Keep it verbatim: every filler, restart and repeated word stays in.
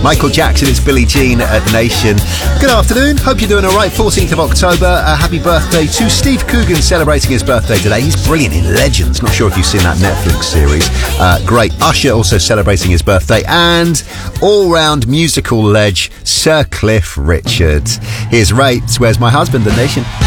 Michael Jackson, it's Billie Jean at Nation. Good afternoon, hope you're doing alright. fourteenth of October, uh, happy birthday to Steve Coogan, celebrating his birthday today. He's brilliant in Legends, not sure if you've seen that Netflix series. Uh, great. Usher also celebrating his birthday, and all-round musical ledge Sir Cliff Richard. Here's Rates, Where's My Husband at Nation.